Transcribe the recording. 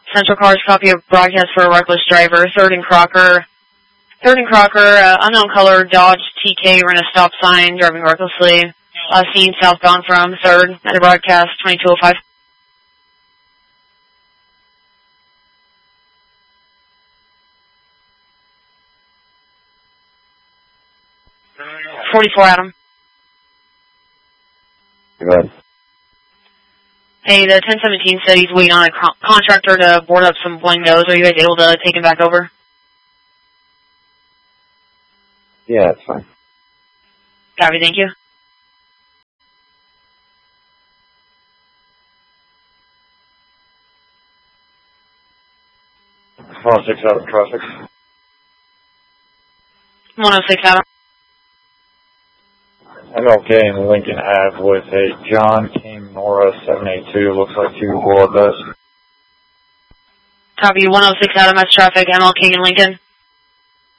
Central Cars, copy of broadcast for a reckless driver. 3rd and Crocker. 3rd and Crocker, unknown color, Dodge TK, ran a stop sign, driving recklessly. Seen southbound from 3rd at a broadcast, 2205. .44 Adam. Good. Hey, the 1017 said he's waiting on a contractor to board up some windows. Are you guys able to take him back over? Yeah, that's fine. Copy, thank you. Call 6 out of traffic. 106 Adam. MLK and Lincoln Ave with a John King Nora 782. Looks like 2 blood vests. Copy, 106 Adam, that's traffic, ML King and Lincoln.